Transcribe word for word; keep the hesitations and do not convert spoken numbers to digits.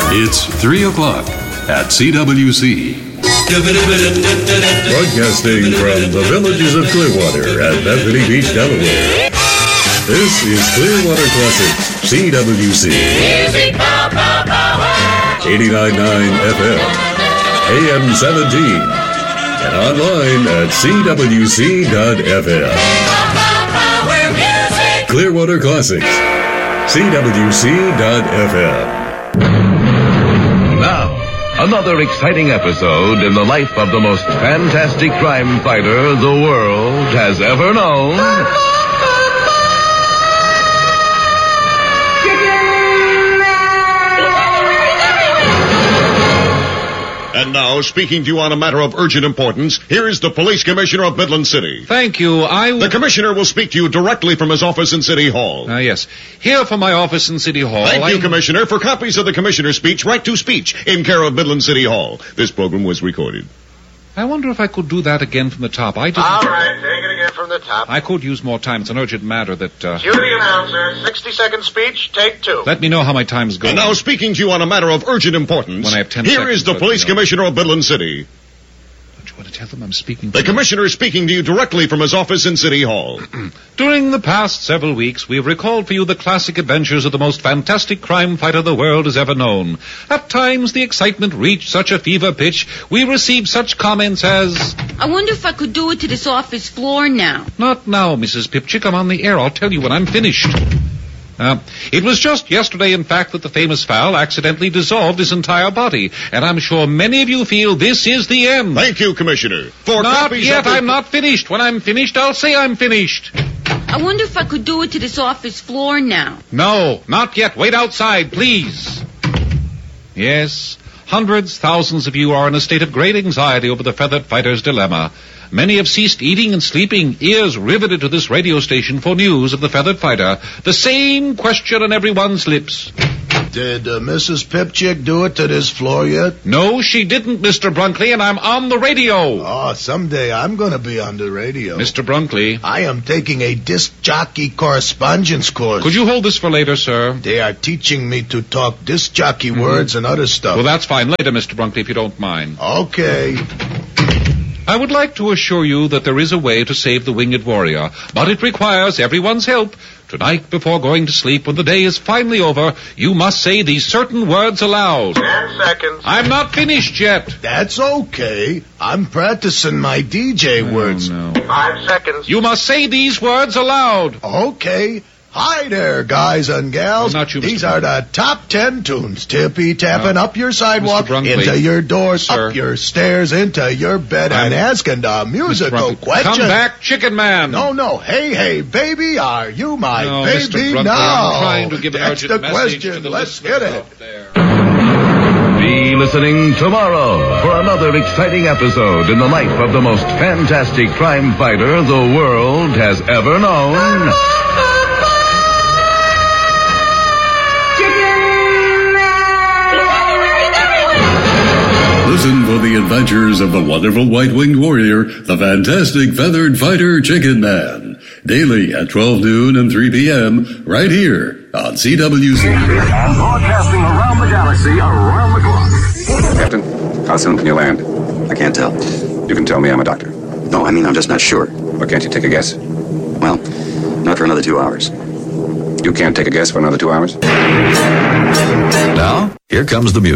It's three o'clock at C W C. Broadcasting from the villages of Clearwater at Bethany Beach, Delaware. This is Clearwater Classics, C W C. eighty-nine point nine F M, A M seventeen, and online at C W C dot F M. Clearwater Classics, C W C dot F M. Now, another exciting episode in the life of the most fantastic crime fighter the world has ever known. And now, speaking to you on a matter of urgent importance, here is the Police Commissioner of Midland City. Thank you. I w- The Commissioner will speak to you directly from his office in City Hall. Ah, uh, yes. Here from my office in City Hall. Thank I... you, Commissioner. For copies of the Commissioner's speech, write to Speech in care of Midland City Hall. This program was recorded. I wonder if I could do that again from the top. I didn't... All right, take it again from the top. I could use more time. It's an urgent matter that, uh... Cue the announcer. sixty-second speech, take two. Let me know how my time's going. And now, speaking to you on a matter of urgent importance, when I have ten here seconds, is the let Police me know. Commissioner of Midland City. Don't you want to tell them I'm speaking to The them? Commissioner is speaking to you directly from his office in City Hall. During the past several weeks, we've recalled for you the classic adventures of the most fantastic crime fighter the world has ever known. At times, the excitement reached such a fever pitch, we received such comments as... I wonder if I could do it to this office floor now. Not now, Missus Pipchick. I'm on the air. I'll tell you when I'm finished. Uh, it was just yesterday, in fact, that the famous Val accidentally dissolved his entire body. And I'm sure many of you feel this is the end. Thank you, Commissioner. For Not copies yet. of the... I'm not finished. When I'm finished, I'll say I'm finished. I wonder if I could do it to this office floor now. No, not yet. Wait outside, please. Yes, hundreds, thousands of you are in a state of great anxiety over the feathered fighter's dilemma. Many have ceased eating and sleeping, ears riveted to this radio station for news of the feathered fighter. The same question on everyone's lips. Did uh, Missus Pipchick do it to this floor yet? No, she didn't, Mister Brunkley, and I'm on the radio. Oh, someday I'm going to be on the radio. Mister Brunkley. I am taking a disc jockey correspondence course. Could you hold this for later, sir? They are teaching me to talk disc jockey mm-hmm. words and other stuff. Well, that's fine. Later, Mister Brunkley, if you don't mind. Okay. I would like to assure you that there is a way to save the winged warrior, but it requires everyone's help. Tonight, before going to sleep, when the day is finally over, you must say these certain words aloud. Ten seconds. I'm not finished yet. That's okay. I'm practicing my D J oh, words. No. Five seconds. You must say these words aloud. Okay. Hi there, guys and gals. No, not you, Mister These are the top ten tunes. Tippy-tapping no. up your sidewalk, into your doors, Sir. up your stairs, into your bed, I'm... and asking the musical question. Come back, Chicken Man. No, no. Hey, hey, baby, are you my no, baby Mister Brunkley, now? I'm trying to give an That's urgent the message question. to the Let's get it. out there. Be listening tomorrow for another exciting episode in the life of the most fantastic crime fighter the world has ever known. Listen for the adventures of the wonderful white-winged warrior, the fantastic feathered fighter Chicken Man. Daily at twelve noon and three p.m. right here on C W C. And broadcasting around the galaxy, around the clock. Captain, how soon can you land? I can't tell. You can tell me, I'm a doctor. No, I mean, I'm just not sure. Well, can't you take a guess? Well, not for another two hours. You can't take a guess for another two hours? Now, here comes the music.